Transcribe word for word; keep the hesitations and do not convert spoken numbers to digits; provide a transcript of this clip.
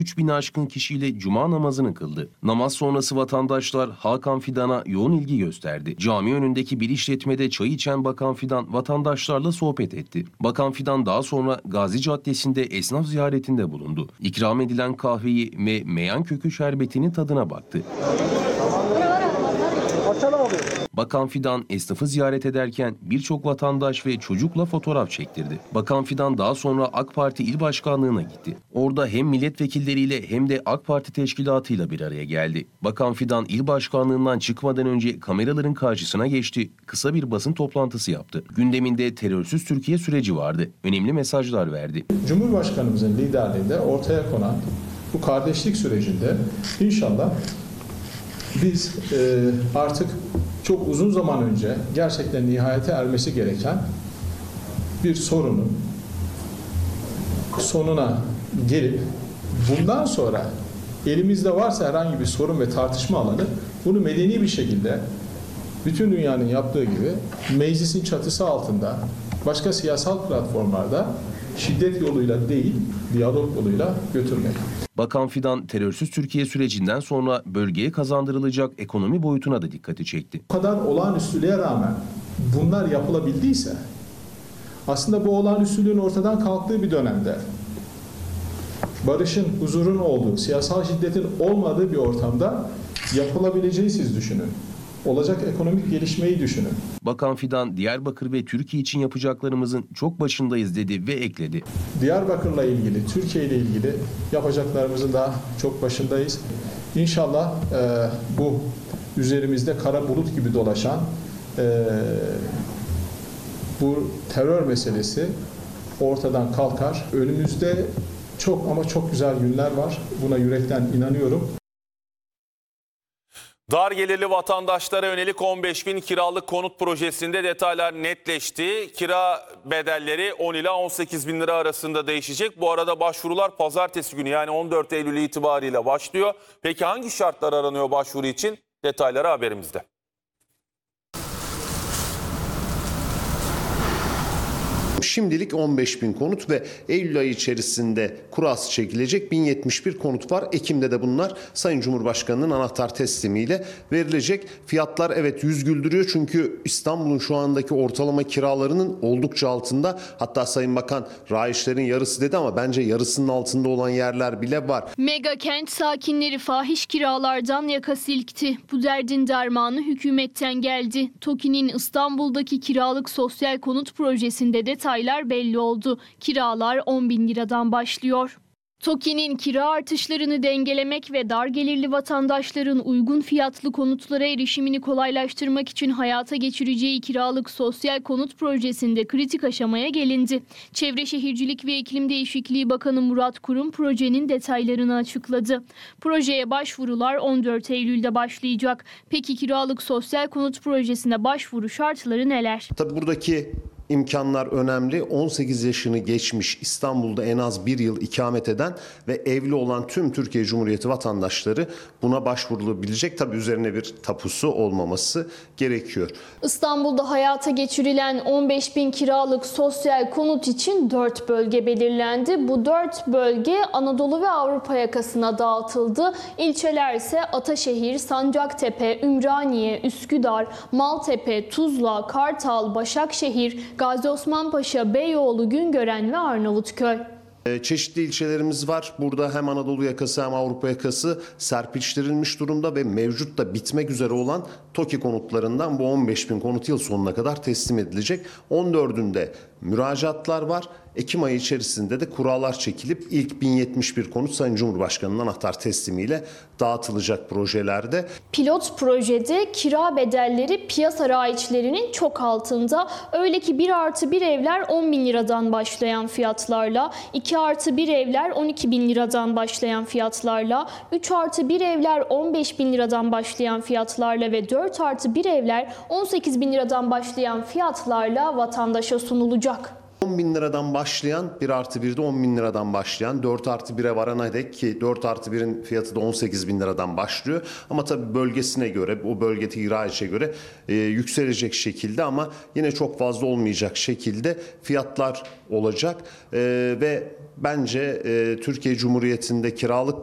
üç bini aşkın kişiyle cuma namazını kıldı. Namaz sonrası vatandaşlar Hakan Fidan'a yoğun ilgi gösterdi. Cami önündeki bir işletmede çay içen Bakan Fidan vatandaşlarla sohbet etti. Bakan Fidan daha sonra Gazi Caddesi'nde esnaf ziyaretinde bulundu. İkram edilen kahveyi ve meyan kökü şerbetinin tadına baktı. Bakan Fidan esnafı ziyaret ederken birçok vatandaş ve çocukla fotoğraf çektirdi. Bakan Fidan daha sonra AK Parti İl Başkanlığı'na gitti. Orada hem milletvekilleriyle hem de AK Parti teşkilatıyla bir araya geldi. Bakan Fidan İl Başkanlığı'ndan çıkmadan önce kameraların karşısına geçti. Kısa bir basın toplantısı yaptı. Gündeminde terörsüz Türkiye süreci vardı. Önemli mesajlar verdi. Cumhurbaşkanımızın liderliğinde ortaya konan bu kardeşlik sürecinde inşallah biz e, artık çok uzun zaman önce gerçekten nihayete ermesi gereken bir sorunun sonuna gelip bundan sonra elimizde varsa herhangi bir sorun ve tartışma alanı bunu medeni bir şekilde bütün dünyanın yaptığı gibi meclisin çatısı altında başka siyasal platformlarda şiddet yoluyla değil, diyalog yoluyla götürmek. Bakan Fidan terörsüz Türkiye sürecinden sonra bölgeye kazandırılacak ekonomi boyutuna da dikkati çekti. Bu kadar olağanüstülüğe rağmen bunlar yapılabildiyse aslında bu olağanüstülüğün ortadan kalktığı bir dönemde barışın, huzurun olduğu, siyasal şiddetin olmadığı bir ortamda yapılabileceği siz düşünün. Olacak ekonomik gelişmeyi düşünün. Bakan Fidan, Diyarbakır ve Türkiye için yapacaklarımızın çok başındayız dedi ve ekledi. Diyarbakır'la ilgili, Türkiye ile ilgili yapacaklarımızın daha çok başındayız. İnşallah e, bu üzerimizde kara bulut gibi dolaşan e, bu terör meselesi ortadan kalkar. Önümüzde çok ama çok güzel günler var. Buna yürekten inanıyorum. Dar gelirli vatandaşlara yönelik on beş bin kiralık konut projesinde detaylar netleşti. Kira bedelleri on ila on sekiz bin lira arasında değişecek. Bu arada başvurular pazartesi günü yani on dört Eylül itibariyle başlıyor. Peki hangi şartlar aranıyor başvuru için? Detayları haberimizde. Şimdilik on beş bin konut ve Eylül ayı içerisinde kurası çekilecek bin yetmiş bir konut var. Ekim'de de bunlar Sayın Cumhurbaşkanı'nın anahtar teslimiyle verilecek. Fiyatlar evet yüz güldürüyor çünkü İstanbul'un şu andaki ortalama kiralarının oldukça altında. Hatta Sayın Bakan rayişlerin yarısı dedi ama bence yarısının altında olan yerler bile var. Mega kent sakinleri fahiş kiralardan yaka silkti. Bu derdin dermanı hükümetten geldi. TOKİ'nin İstanbul'daki kiralık sosyal konut projesinde detaylar belli oldu. Kiralar on bin liradan başlıyor. TOKİ'nin kira artışlarını dengelemek ve dar gelirli vatandaşların uygun fiyatlı konutlara erişimini kolaylaştırmak için hayata geçireceği kiralık sosyal konut projesinde kritik aşamaya gelindi. Çevre Şehircilik ve İklim Değişikliği Bakanı Murat Kurum projenin detaylarını açıkladı. Projeye başvurular on dört Eylül'de başlayacak. Peki kiralık sosyal konut projesine başvuru şartları neler? Tabii buradaki İmkanlar önemli. on sekiz yaşını geçmiş, İstanbul'da en az bir yıl ikamet eden ve evli olan tüm Türkiye Cumhuriyeti vatandaşları buna başvurulabilecek. Tabii üzerine bir tapusu olmaması gerekiyor. İstanbul'da hayata geçirilen on beş bin kiralık sosyal konut için dört bölge belirlendi. Bu dört bölge Anadolu ve Avrupa yakasına dağıtıldı. İlçeler ise Ataşehir, Sancaktepe, Ümraniye, Üsküdar, Maltepe, Tuzla, Kartal, Başakşehir, Gazi Osman Paşa, Beyoğlu, Güngören ve Arnavutköy. Çeşitli ilçelerimiz var. Burada hem Anadolu yakası hem Avrupa yakası serpiştirilmiş durumda ve mevcut da bitmek üzere olan TOKİ konutlarından bu on beş bin konut yıl sonuna kadar teslim edilecek. on dördünde müracaatlar var. Ekim ayı içerisinde de kurallar çekilip ilk bin yetmiş bir konut Sayın Cumhurbaşkanı'nın anahtar teslimiyle dağıtılacak projelerde. Pilot projede kira bedelleri piyasa raiçlerinin çok altında. Öyle ki bir artı bir evler on bin liradan başlayan fiyatlarla, iki artı bir evler on iki bin liradan başlayan fiyatlarla, üç artı bir evler on beş bin liradan başlayan fiyatlarla ve dört artı bir evler on sekiz bin liradan başlayan fiyatlarla vatandaşa sunulacak. on bin liradan başlayan, bir artı birde on bin liradan başlayan, dört artı bire varana dek, ki dört artı birin fiyatı da on sekiz bin liradan başlıyor. Ama tabii bölgesine göre, o bölgedeki kiracıya göre e, yükselecek şekilde, ama yine çok fazla olmayacak şekilde fiyatlar olacak. E, ve bence e, Türkiye Cumhuriyeti'nde kiralık